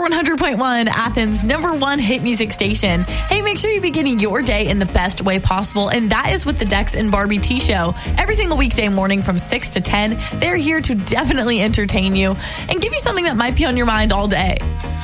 100.1, Athens' #1 hit music station. Hey, make sure you're beginning your day in the best way possible, and that is with the Dex and Barbie T Show. Every single weekday morning from 6 to 10, they're here to definitely entertain you and give you something that might be on your mind all day.